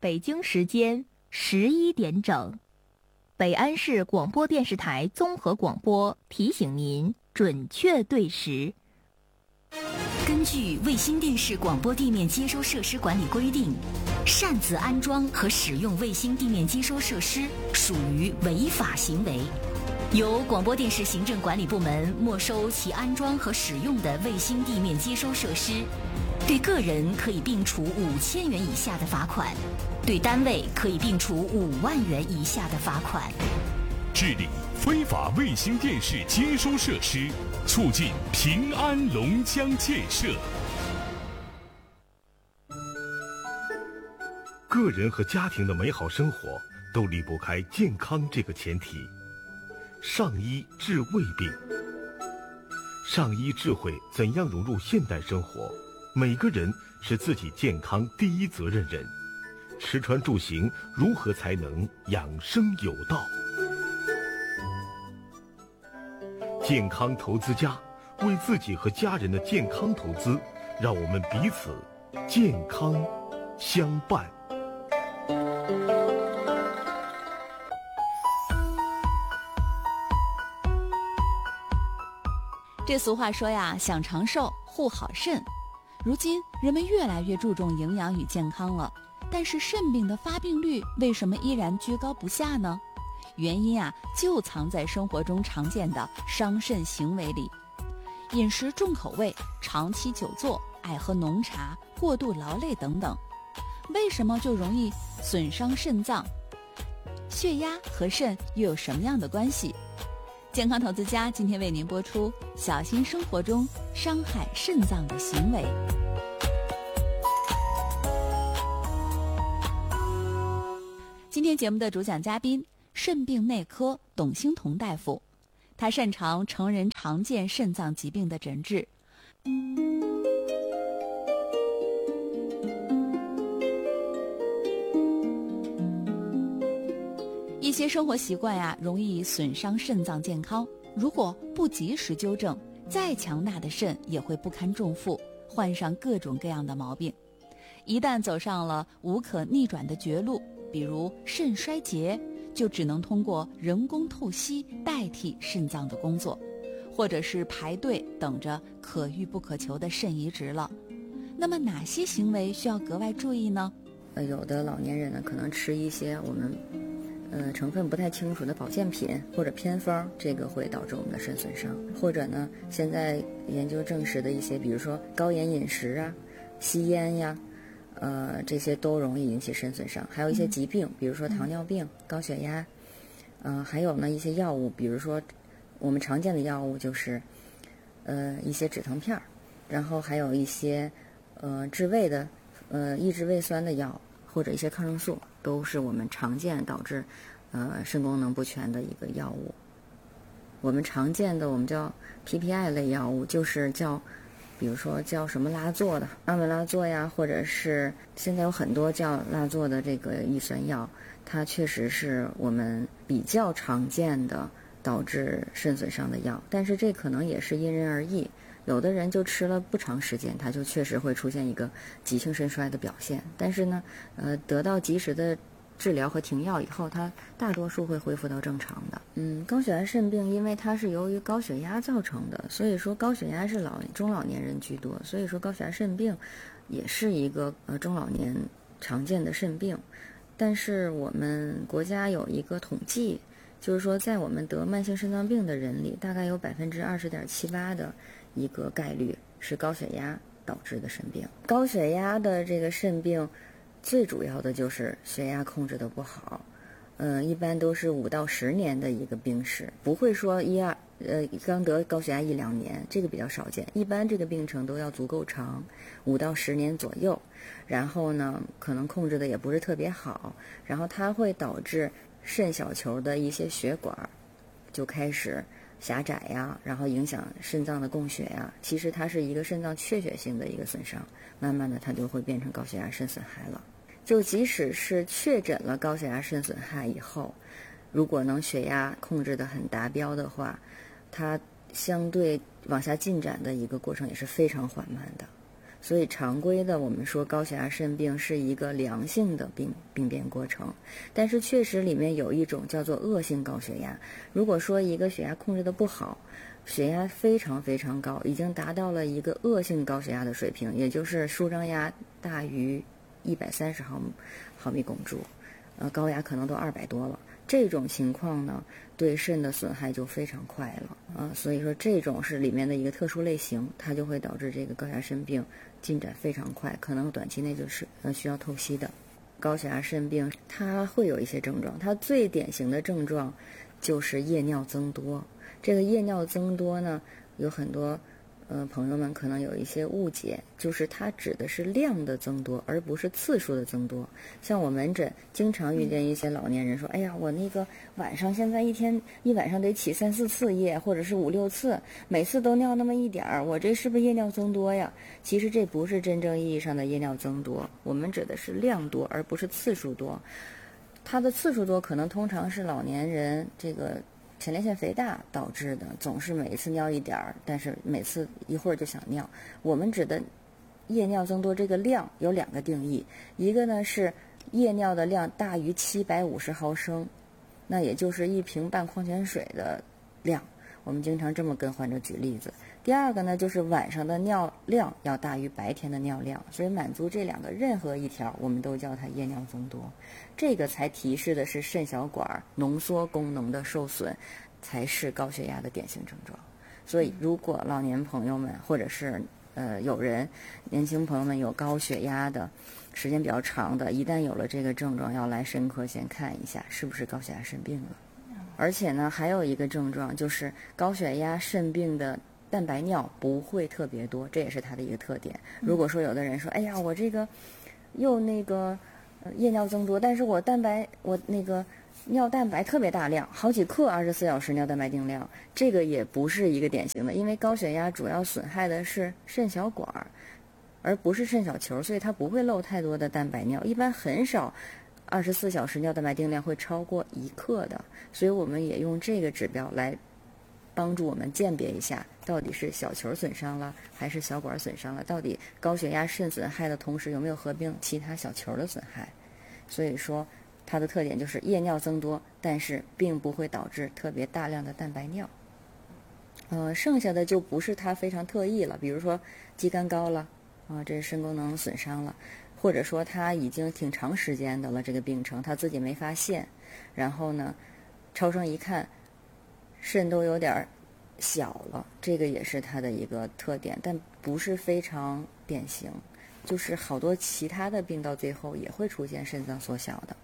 北京时间11点整，北安市广播电视台综合广播提醒您准确对时。 根据卫星电视广播地面接收设施管理规定，擅自安装和使用卫星地面接收设施属于违法行为，由广播电视行政管理部门没收其安装和使用的卫星地面接收设施，对个人可以并处5000元以下的罚款，对单位可以并处5万元以下的罚款。 治理非法卫星电视接收设施，促进平安龙江建设。 个人和家庭的美好生活都离不开健康这个前提。上医治未病，上医智慧怎样融入现代生活？每个人是自己健康第一责任人，吃穿住行如何才能养生有道？健康投资家，为自己和家人的健康投资，让我们彼此健康相伴。 这俗话说呀，想长寿护好肾。如今人们越来越注重营养与健康了，但是肾病的发病率为什么依然居高不下呢？原因就藏在生活中常见的伤肾行为里。饮食重口味，长期久坐，爱喝浓茶，过度劳累等等，为什么就容易损伤肾脏？血压和肾又有什么样的关系？健康投资家今天为您播出小心生活中伤害肾脏的行为。今天节目的主讲嘉宾，肾病内科董兴彤大夫，他擅长成人常见肾脏疾病的诊治。一些生活习惯容易损伤肾脏健康，如果不及时纠正，再强大的肾也会不堪重负，患上各种各样的毛病。一旦走上了无可逆转的绝路，比如肾衰竭，就只能通过人工透析代替肾脏的工作，或者是排队等着可遇不可求的肾移植了。那么哪些行为需要格外注意呢？ 有的老年人呢，可能吃一些我们成分不太清楚的保健品或者偏方，这个会导致我们的肾损伤。或者呢，现在研究证实的一些，比如说高盐饮食吸烟呀，这些都容易引起肾损伤。还有一些疾病，比如说糖尿病、高血压，还有呢一些药物，比如说我们常见的药物就是一些止疼片，然后还有一些治胃的抑制胃酸的药，或者一些抗生素，都是我们常见导致肾功能不全的一个药物。我们常见的我们叫 PPI 类药物，就是比如说叫什么拉唑的阿美拉唑呀，或者是现在有很多叫拉唑的这个抑酸药，它确实是我们比较常见的导致肾损伤的药，但是这可能也是因人而异。有的人就吃了不长时间，他就确实会出现一个急性肾衰的表现，但是呢得到及时的治疗和停药以后，它大多数会恢复到正常的。高血压肾病因为它是由于高血压造成的，所以说高血压是中老年人居多，所以说高血压肾病也是一个中老年常见的肾病。但是我们国家有一个统计，就是说在我们得慢性肾脏病的人里，大概有20.78%的一个概率是高血压导致的肾病。高血压的这个肾病最主要的就是血压控制的不好，一般都是5到10年的一个病史，不会说刚得高血压1-2年，这个比较少见。一般这个病程都要足够长，5到10年左右，然后呢可能控制的也不是特别好，然后它会导致肾小球的一些血管就开始狭窄呀，然后影响肾脏的供血呀，其实它是一个肾脏缺血性的一个损伤，慢慢的它就会变成高血压肾损害了。就即使是确诊了高血压肾损害以后，如果能血压控制得很达标的话，它相对往下进展的一个过程也是非常缓慢的。 所以常规的我们说高血压肾病是一个良性的病变过程，但是确实里面有一种叫做恶性高血压。如果说一个血压控制的不好，血压非常非常高，已经达到了一个恶性高血压的水平，也就是舒张压大于130毫米汞柱，高压可能都200多了。这种情况呢，对肾的损害就非常快了所以说这种是里面的一个特殊类型，它就会导致这个高血压肾病进展非常快，可能短期内就是需要透析的。高血压肾病它会有一些症状，它最典型的症状就是夜尿增多。这个夜尿增多呢，有很多朋友们可能有一些误解，就是它指的是量的增多，而不是次数的增多。像我门诊经常遇见一些老年人说，哎呀，我那个晚上现在一晚上得起3、4次夜，或者是5、6次，每次都尿那么一点儿，我这是不是夜尿增多呀？其实这不是真正意义上的夜尿增多，我们指的是量多，而不是次数多。它的次数多可能通常是老年人这个前列腺肥大导致的，总是每一次尿一点儿，但是每次一会儿就想尿。我们指的夜尿增多这个量有2个定义，一个呢是夜尿的量大于750毫升，那也就是1瓶半矿泉水的量，我们经常这么跟患者举例子。第二个呢就是晚上的尿量要大于白天的尿量，所以满足这2个任何一条，我们都叫它夜尿增多。这个才提示的是肾小管浓缩功能的受损，才是高血压的典型症状。所以如果老年朋友们或者是年轻朋友们有高血压的时间比较长的，一旦有了这个症状，要来肾科先看一下是不是高血压肾病了。而且呢还有一个症状就是高血压肾病的蛋白尿不会特别多，这也是它的一个特点。如果说有的人说，哎呀，我这个又夜尿增多，但是我尿蛋白特别大量，好几克24小时尿蛋白定量，这个也不是一个典型的，因为高血压主要损害的是肾小管，而不是肾小球，所以它不会漏太多的蛋白尿，一般很少24小时尿蛋白定量会超过1克的，所以我们也用这个指标来帮助我们鉴别一下，到底是小球损伤了还是小管损伤了，到底高血压肾损害的同时有没有合并其他小球的损害。所以说它的特点就是夜尿增多，但是并不会导致特别大量的蛋白尿。剩下的就不是它非常特异了，比如说肌酐高了这是肾功能损伤了，或者说他已经挺长时间的了这个病程，他自己没发现，然后呢超声一看肾都有点小了，这个也是它的一个特点，但不是非常典型，就是好多其他的病到最后也会出现肾脏缩小的。